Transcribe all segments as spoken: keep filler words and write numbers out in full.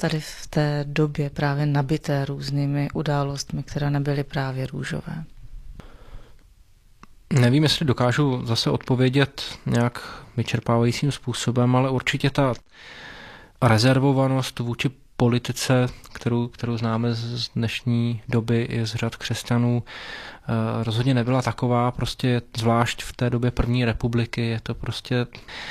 tady v té době právě nabité různými událostmi, které nebyly právě růžové? Nevím, jestli dokážu zase odpovědět nějak vyčerpávajícím způsobem, ale určitě ta rezervovanost vůči politice, kterou, kterou známe z dnešní doby i z řad křesťanů, rozhodně nebyla taková, prostě zvlášť v té době první republiky je to prostě,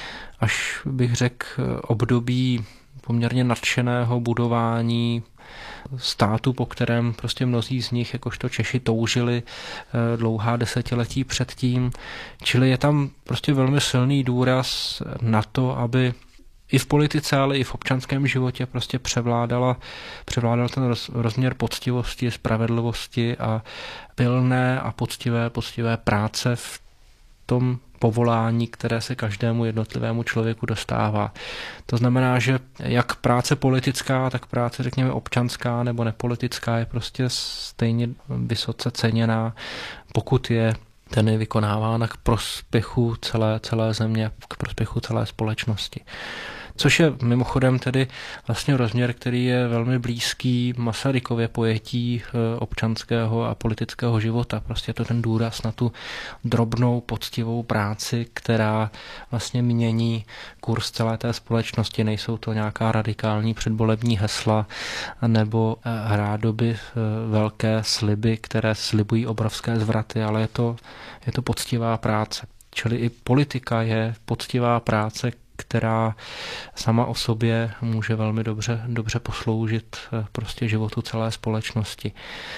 až bych řekl, období poměrně nadšeného budování státu, po kterém prostě mnozí z nich, jakožto Češi, toužili dlouhá desetiletí předtím. Čili je tam prostě velmi silný důraz na to, aby i v politice, ale i v občanském životě prostě převládala, převládal ten roz, rozměr poctivosti, spravedlivosti a pilné a poctivé, poctivé práce v tom povolání, které se každému jednotlivému člověku dostává. To znamená, že jak práce politická, tak práce, řekněme, občanská nebo nepolitická je prostě stejně vysoce ceněná, pokud je ten je vykonávána k prospěchu celé, celé země, k prospěchu celé společnosti. Což je mimochodem tedy vlastně rozměr, který je velmi blízký Masarykově pojetí občanského a politického života. Prostě to ten důraz na tu drobnou, poctivou práci, která vlastně mění kurz celé té společnosti. Nejsou to nějaká radikální předvolební hesla nebo rádoby velké sliby, které slibují obrovské zvraty, ale je to, je to poctivá práce. Čili i politika je poctivá práce, která sama o sobě může velmi dobře, dobře posloužit prostě životu celé společnosti.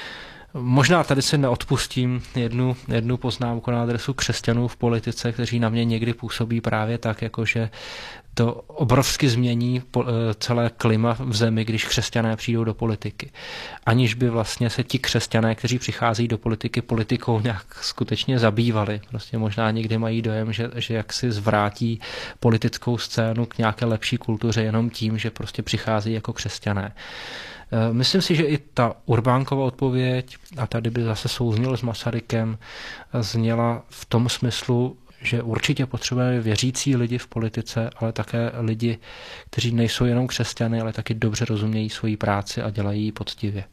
Možná tady si neodpustím jednu, jednu poznámku na adresu křesťanů v politice, kteří na mě někdy působí právě tak, jakože to obrovsky změní celé klima v zemi, když křesťané přijdou do politiky. Aniž by vlastně se ti křesťané, kteří přichází do politiky, politikou nějak skutečně zabývali. Prostě možná někdy mají dojem, že, že jak si zvrátí politickou scénu k nějaké lepší kultuře jenom tím, že prostě přichází jako křesťané. Myslím si, že i ta Urbánkova odpověď, a tady by zase souznil s Masarykem, zněla v tom smyslu, že určitě potřebujeme věřící lidi v politice, ale také lidi, kteří nejsou jenom křesťany, ale taky dobře rozumějí svoji práci a dělají ji poctivě.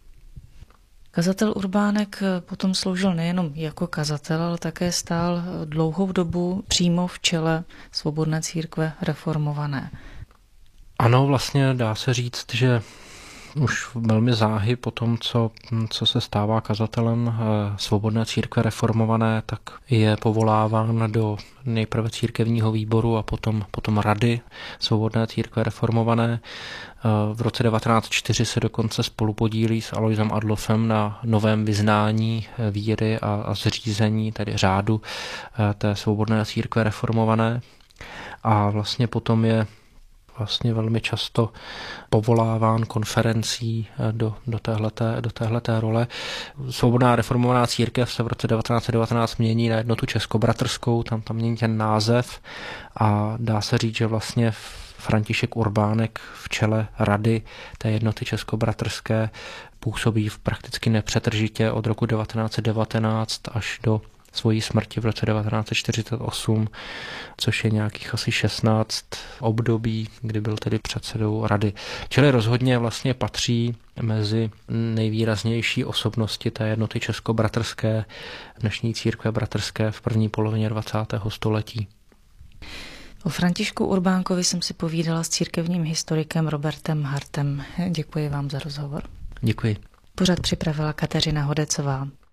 Kazatel Urbánek potom sloužil nejenom jako kazatel, ale také stál dlouhou dobu přímo v čele Svobodné církve reformované. Ano, vlastně dá se říct, že už velmi záhy po tom, co, co se stává kazatelem Svobodné církve reformované, tak je povoláván do nejprve církevního výboru a potom, potom rady Svobodné církve reformované. V roce devatenáct set čtyři se dokonce spolupodílí s Aloisem Adolfem na novém vyznání víry a, a zřízení, tedy řádu té Svobodné církve reformované. A vlastně potom je vlastně velmi často povoláván konferencí do, do, téhleté, do téhleté role. Svobodná reformovaná církev se v roce devatenáct set devatenáct mění na Jednotu českobratrskou, tam tam mění ten název a dá se říct, že vlastně František Urbánek v čele rady té Jednoty českobratrské působí v prakticky nepřetržitě od roku devatenáct set devatenáct až do svojí smrti v roce devatenáct set čtyřicet osm, což je nějakých asi šestnáct období, kdy byl tedy předsedou rady. Čili rozhodně vlastně patří mezi nejvýraznější osobnosti té Jednoty českobratrské, dnešní církve bratrské v první polovině dvacátého století. O Františku Urbánkovi jsem si povídala s církevním historikem Robertem Hartem. Děkuji vám za rozhovor. Děkuji. Pořad připravila Kateřina Hodecová.